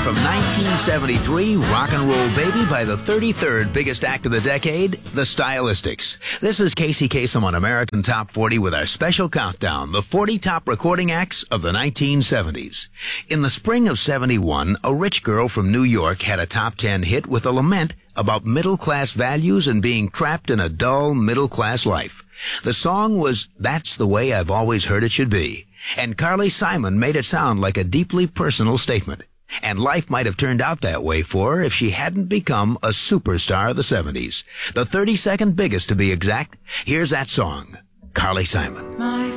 From 1973, Rock and Roll Baby by the 33rd biggest act of the decade, The Stylistics. This is Casey Kasem on American Top 40 with our special countdown, the 40 top recording acts of the 1970s. In the spring of 71, a rich girl from New York had a top 10 hit with a lament about middle-class values and being trapped in a dull middle-class life. The song was That's the Way I've Always Heard It Should Be, and Carly Simon made it sound like a deeply personal statement. And life might have turned out that way for her if she hadn't become a superstar of the 70s. The 32nd biggest to be exact. Here's that song, Carly Simon. My